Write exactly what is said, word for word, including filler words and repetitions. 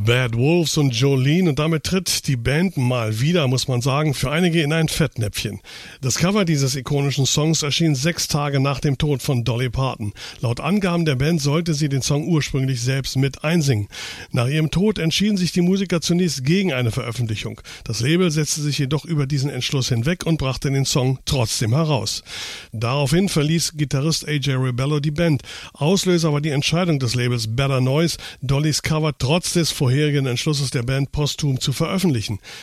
Bad Wolves und Jolene, und damit tritt die Band mal wieder, muss man sagen, für einige in ein Fettnäpfchen. Das Cover dieses ikonischen Songs erschien sechs Tage nach dem Tod von Dolly Parton. Laut Angaben der Band sollte sie den Song ursprünglich selbst mit einsingen. Nach ihrem Tod entschieden sich die Musiker zunächst gegen eine Veröffentlichung. Das Label setzte sich jedoch über diesen Entschluss hinweg und brachte den Song trotzdem heraus. Daraufhin verließ Gitarrist A J Rebello die Band. Auslöser war die Entscheidung des Labels Better Noise, Dollys Cover trotz des vorherigen Entschlusses der Band posthum zu veröffentlichen.